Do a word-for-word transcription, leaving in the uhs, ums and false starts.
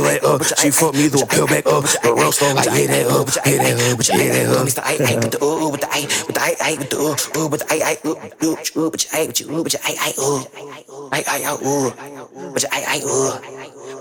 pill back up. She fuck me through a pill back up. The real slow like hit that up, hit that up, hit that up. Mister I I with the ooh with the I with the I I with the ooh ooh with the I I ooh ooh ooh with your I with your ooh with your I I ooh I I ooh with your I I ooh.